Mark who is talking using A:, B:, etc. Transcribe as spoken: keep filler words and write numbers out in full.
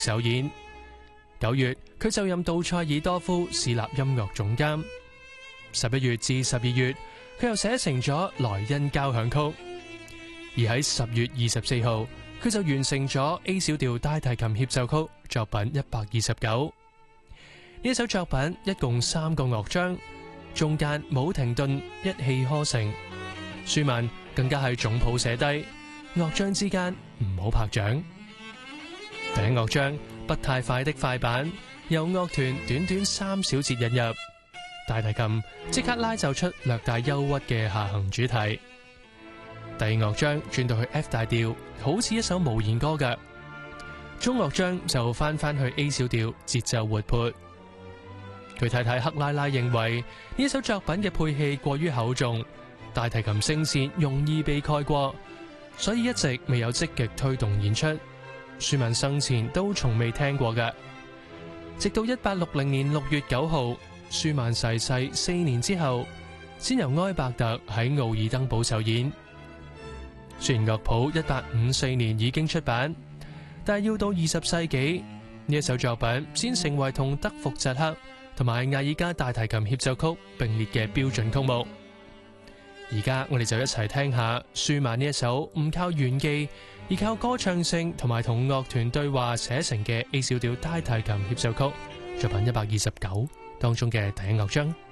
A: 首演。九月，佢就任杜塞爾多夫市立音樂總監。十一月至十二月，佢又寫成咗萊茵交響曲。而喺十月二十四號，佢就完成咗 A 小調大提琴協奏曲作品一百二十九。呢首作品一共三個樂章，中間冇停頓，一氣呵成。舒曼更加係總譜寫低，樂章之間唔好拍掌。第一樂章不太快的快板，由樂團短短三小節引入，大提琴即刻拉奏出略帶憂鬱嘅下行主題。第二樂章轉到去 F 大調，好似一首無言歌嘅。中樂章就翻翻去 A 小調，節奏活潑。佢太太克拉拉認為呢首作品嘅配器過於厚重，大提琴聲線容易被蓋過，所以一直未有積極推動演出。舒曼生前都從未聽過嘅，直到一八六零年六月九號，舒曼逝世四年之後，先由埃伯特喺奧爾登堡首演。雖然樂譜一八五四年已經出版，但係要到二十世紀呢一首作品先成為同德福扎克同埋艾爾加大提琴協奏曲並列嘅標準曲目。而家我哋就一齊聽下舒曼呢一首唔靠炫技，而靠歌唱性同埋同樂團對話寫成嘅 A 小調大提琴協奏曲作品一百二十九當中嘅第一樂章。